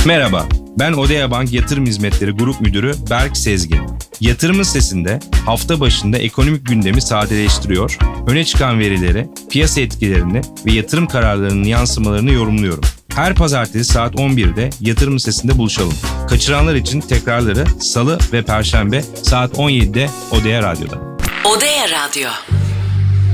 Merhaba, ben Odea Bank Yatırım Hizmetleri Grup Müdürü Berk Sezgin. Yatırımın Sesi'nde hafta başında ekonomik gündemi sadeleştiriyor, öne çıkan verileri, piyasa etkilerini ve yatırım kararlarının yansımalarını yorumluyorum. Her pazartesi saat 11'de Yatırım Sesi'nde buluşalım. Kaçıranlar için tekrarları Salı ve Perşembe saat 17'de Odea Radyo'da. Odea Radyo.